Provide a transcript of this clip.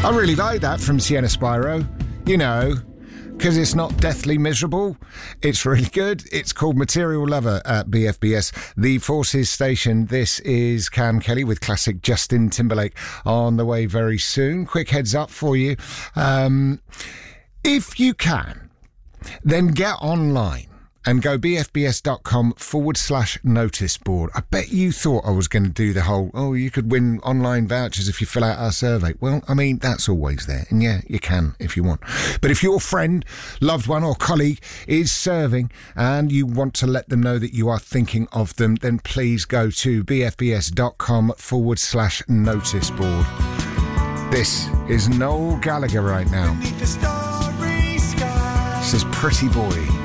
I really like that from Sienna Spyro. You know, because it's not deathly miserable. It's really good. It's called Material Lover at BFBS, the Forces Station. This is Cam Kelly with classic Justin Timberlake on the way very soon. Quick heads up for you. If you can, then get online and go bfbs.com/notice board. I bet you thought I was going to do the whole, you could win online vouchers if you fill out our survey. Well, I mean, that's always there. And yeah, you can if you want. But if your friend, loved one or colleague is serving and you want to let them know that you are thinking of them, then please go to bfbs.com/notice board. This is Noel Gallagher right now. This is Pretty Boy.